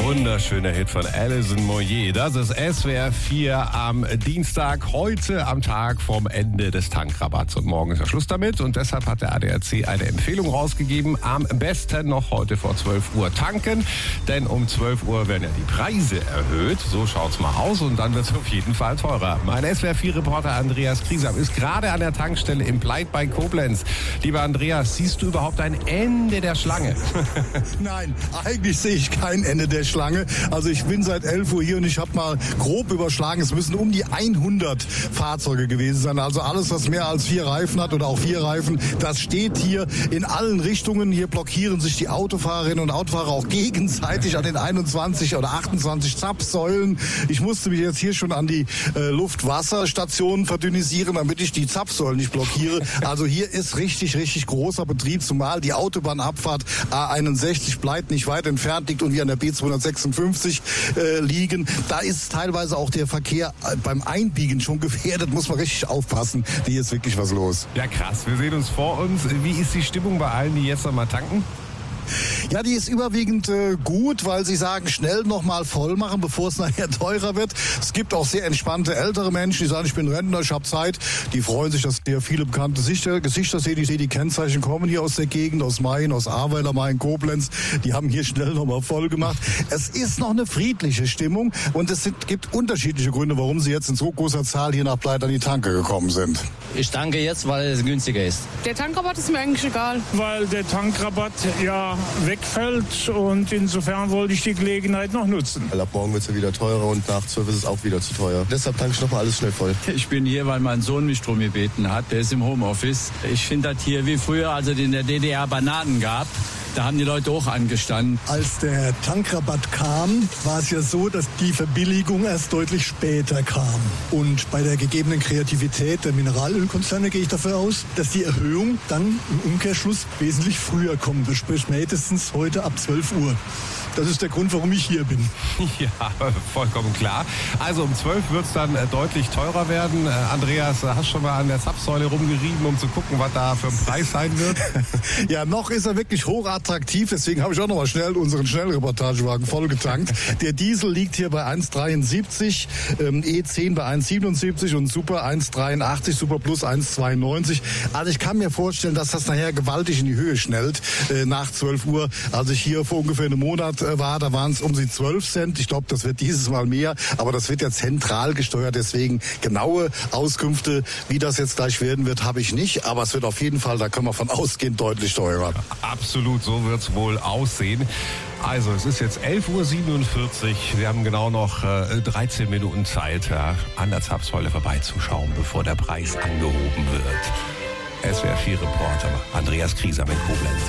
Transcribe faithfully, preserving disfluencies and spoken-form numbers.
Wunderschöner Hit von Alison Moyet. Das ist S W R vier am Dienstag, heute am Tag vom Ende des Tankrabatts. Und morgen ist ja Schluss damit. Und deshalb hat der A D A C eine Empfehlung rausgegeben. Am besten noch heute vor zwölf Uhr tanken. Denn um zwölf Uhr werden ja die Preise erhöht. So schaut's mal aus. Und dann wird es auf jeden Fall teurer. Mein S W R vier Reporter Andreas Kriesam ist gerade an der Tankstelle im Pleit bei Koblenz. Lieber Andreas, siehst du überhaupt ein Ende der Schlange? Nein, eigentlich sehe ich kein Ende der Schlange. Also ich bin seit elf Uhr hier und ich habe mal grob überschlagen, es müssen um die hundert Fahrzeuge gewesen sein. Also alles, was mehr als vier Reifen hat oder auch vier Reifen, das steht hier in allen Richtungen. Hier blockieren sich die Autofahrerinnen und Autofahrer auch gegenseitig an den einundzwanzig oder achtundzwanzig Zapfsäulen. Ich musste mich jetzt hier schon an die äh, Luftwasserstationen verdünnisieren, damit ich die Zapfsäulen nicht blockiere. Also hier ist richtig, richtig großer Betrieb, zumal die Autobahnabfahrt A einundsechzig Pleit nicht weit entfernt liegt und wir an der B zweihundertsechsundfünfzig äh, liegen. Da ist teilweise auch der Verkehr beim Einbiegen schon gefährdet. Muss man richtig aufpassen. Hier ist wirklich was los. Ja, krass. Wir sehen uns vor uns. Wie ist die Stimmung bei allen, die jetzt noch mal tanken? Ja, die ist überwiegend äh, gut, weil sie sagen, schnell nochmal voll machen, bevor es nachher teurer wird. Es gibt auch sehr entspannte ältere Menschen, die sagen, ich bin Rentner, ich habe Zeit. Die freuen sich, dass hier viele bekannte Gesichter, Gesichter sehen. Ich sehe, die Kennzeichen kommen hier aus der Gegend, aus Main, aus Ahrweiler, Main, Koblenz. Die haben hier schnell nochmal voll gemacht. Es ist noch eine friedliche Stimmung und es sind, gibt unterschiedliche Gründe, warum sie jetzt in so großer Zahl hier nach Pleit an die Tanke gekommen sind. Ich tanke jetzt, weil es günstiger ist. Der Tankrabatt ist mir eigentlich egal. Weil der Tankrabatt ja wegfällt und insofern wollte ich die Gelegenheit noch nutzen. Weil ab morgen wird es ja wieder teurer und nach zwölf ist es auch wieder zu teuer. Deshalb tanke ich nochmal alles schnell voll. Ich bin hier, weil mein Sohn mich drum gebeten hat. Der ist im Homeoffice. Ich finde das hier wie früher, als es in der D D R Bananen gab. Da haben die Leute auch angestanden. Als der Tankrabatt kam, war es ja so, dass die Verbilligung erst deutlich später kam. Und bei der gegebenen Kreativität der Mineralölkonzerne gehe ich dafür aus, dass die Erhöhung dann im Umkehrschluss wesentlich früher kommt. Sprich spätestens heute ab zwölf Uhr. Das ist der Grund, warum ich hier bin. Ja, vollkommen klar. Also um zwölf wird es dann äh, deutlich teurer werden. Äh, Andreas, hast du schon mal an der Zapfsäule rumgerieben, um zu gucken, was da für ein Preis sein wird? Ja, noch ist er wirklich hochattraktiv. Deswegen habe ich auch noch mal schnell unseren Schnellreportagewagen vollgetankt. Der Diesel liegt hier bei eins Komma dreiundsiebzig, ähm, E zehn bei eins Komma siebenundsiebzig und Super eins Komma dreiundachtzig, Super Plus eins Komma zweiundneunzig. Also ich kann mir vorstellen, dass das nachher gewaltig in die Höhe schnellt äh, nach zwölf Uhr. Als ich hier vor ungefähr einem Monat war, da waren es um die zwölf Cent. Ich glaube, das wird dieses Mal mehr, aber das wird ja zentral gesteuert. Deswegen genaue Auskünfte, wie das jetzt gleich werden wird, habe ich nicht. Aber es wird auf jeden Fall, da können wir von ausgehen, deutlich teurer. Absolut, so wird es wohl aussehen. Also, es ist jetzt elf Uhr siebenundvierzig. Wir haben genau noch äh, dreizehn Minuten Zeit, ja, an der Zapfsäule vorbeizuschauen, bevor der Preis angehoben wird. S W R vier Reporter Andreas Kriesam in Koblenz.